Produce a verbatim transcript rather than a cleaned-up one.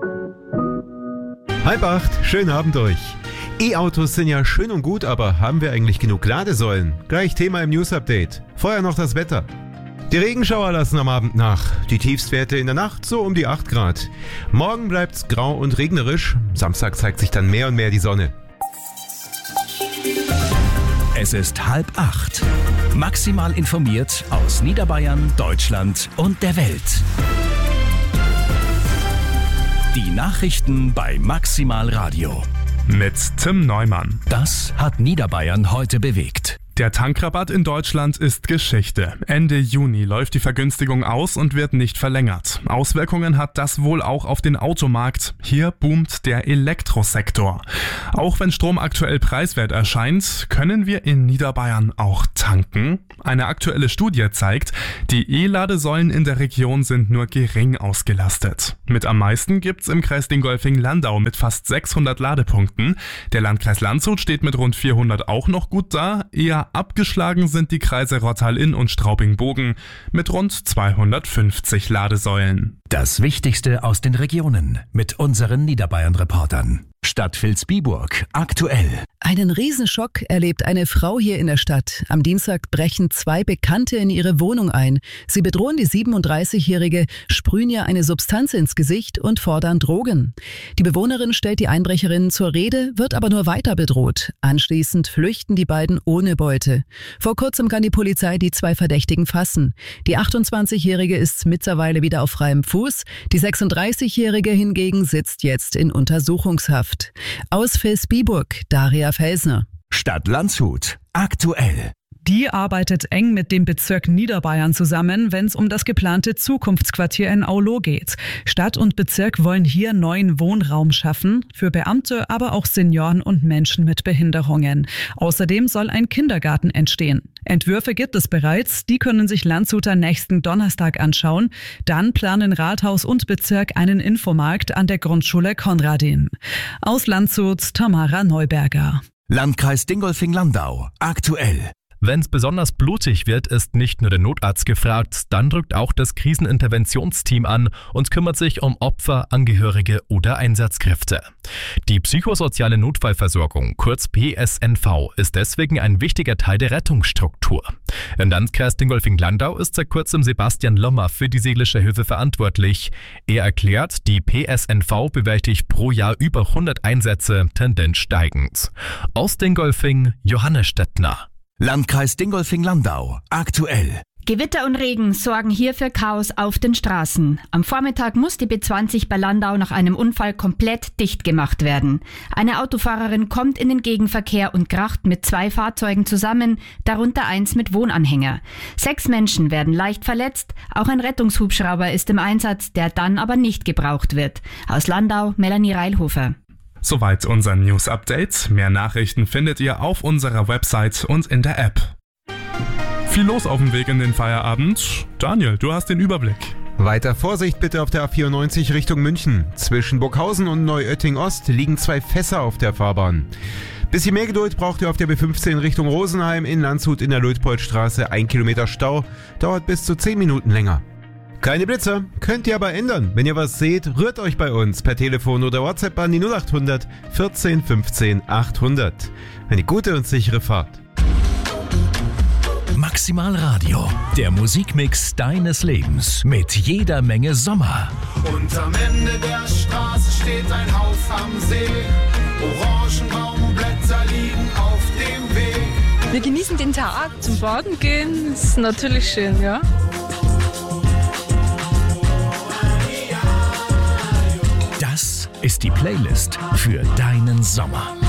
Halb acht, schönen Abend euch. E-Autos sind ja schön und gut, aber haben wir eigentlich genug Ladesäulen? Gleich Thema im News-Update. Vorher noch das Wetter. Die Regenschauer lassen am Abend nach. Die Tiefstwerte in der Nacht so um die acht Grad. Morgen bleibt's grau und regnerisch. Samstag zeigt sich dann mehr und mehr die Sonne. Es ist halb acht. Maximal informiert aus Niederbayern, Deutschland und der Welt. Die Nachrichten bei Maximal Radio. Mit Tim Neumann. Das hat Niederbayern heute bewegt. Der Tankrabatt in Deutschland ist Geschichte. Ende Juni läuft die Vergünstigung aus und wird nicht verlängert. Auswirkungen hat das wohl auch auf den Automarkt. Hier boomt der Elektrosektor. Auch wenn Strom aktuell preiswert erscheint, können wir in Niederbayern auch tanken. Eine aktuelle Studie zeigt, die E-Ladesäulen in der Region sind nur gering ausgelastet. Mit am meisten gibt's im Kreis Dingolfing-Landau mit fast sechshundert Ladepunkten. Der Landkreis Landshut steht mit rund vierhundert auch noch gut da. Eher abgeschlagen sind die Kreise Rottal-Inn und Straubing-Bogen mit rund zweihundertfünfzig Ladesäulen. Das Wichtigste aus den Regionen mit unseren Niederbayern-Reportern. Stadt Vilsbiburg, aktuell. Einen Riesenschock erlebt eine Frau hier in der Stadt. Am Dienstag brechen zwei Bekannte in ihre Wohnung ein. Sie bedrohen die siebenunddreißigjährige, sprühen ihr eine Substanz ins Gesicht und fordern Drogen. Die Bewohnerin stellt die Einbrecherinnen zur Rede, wird aber nur weiter bedroht. Anschließend flüchten die beiden ohne Beute. Vor kurzem kann die Polizei die zwei Verdächtigen fassen. Die achtundzwanzigjährige ist mittlerweile wieder auf freiem Fuß. Die sechsunddreißigjährige hingegen sitzt jetzt in Untersuchungshaft. Aus Vilsbiburg, Daria Felsner. Stadt Landshut, aktuell. Die arbeitet eng mit dem Bezirk Niederbayern zusammen, wenn es um das geplante Zukunftsquartier in Aulo geht. Stadt und Bezirk wollen hier neuen Wohnraum schaffen, für Beamte, aber auch Senioren und Menschen mit Behinderungen. Außerdem soll ein Kindergarten entstehen. Entwürfe gibt es bereits, die können sich Landshuter nächsten Donnerstag anschauen. Dann planen Rathaus und Bezirk einen Infomarkt an der Grundschule Konradin. Aus Landshut, Tamara Neuberger. Landkreis Dingolfing-Landau, aktuell. Wenn es besonders blutig wird, ist nicht nur der Notarzt gefragt, dann rückt auch das Kriseninterventionsteam an und kümmert sich um Opfer, Angehörige oder Einsatzkräfte. Die psychosoziale Notfallversorgung, kurz P S N V, ist deswegen ein wichtiger Teil der Rettungsstruktur. Im Landkreis Dingolfing-Landau ist seit kurzem Sebastian Lommer für die Seelische Hilfe verantwortlich. Er erklärt, die P S N V bewältigt pro Jahr über hundert Einsätze, Tendenz steigend. Aus Dingolfing, Johannes Stettner. Landkreis Dingolfing-Landau, aktuell. Gewitter und Regen sorgen hier für Chaos auf den Straßen. Am Vormittag muss die B zwanzig bei Landau nach einem Unfall komplett dicht gemacht werden. Eine Autofahrerin kommt in den Gegenverkehr und kracht mit zwei Fahrzeugen zusammen, darunter eins mit Wohnanhänger. Sechs Menschen werden leicht verletzt, auch ein Rettungshubschrauber ist im Einsatz, der dann aber nicht gebraucht wird. Aus Landau, Melanie Reilhofer. Soweit unser News-Update. Mehr Nachrichten findet ihr auf unserer Website und in der App. Viel los auf dem Weg in den Feierabend. Daniel, du hast den Überblick. Weiter Vorsicht bitte auf der A vierundneunzig Richtung München. Zwischen Burghausen und Neuötting-Ost liegen zwei Fässer auf der Fahrbahn. Bisschen mehr Geduld braucht ihr auf der B fünfzehn Richtung Rosenheim in Landshut in der Luitpoldstraße. Ein Kilometer Stau, dauert bis zu zehn Minuten länger. Keine Blitzer, könnt ihr aber ändern. Wenn ihr was seht, rührt euch bei uns per Telefon oder WhatsApp an die null acht hundert vierzehn fünfzehn achthundert. Eine gute und sichere Fahrt. Maximal Radio, der Musikmix deines Lebens mit jeder Menge Sommer. Und am Ende der Straße steht ein Haus am See. Orangenbaumblätter liegen auf dem Weg. Wir genießen den Tag, zum Baden gehen, ist natürlich schön, ja. Das ist die Playlist für deinen Sommer.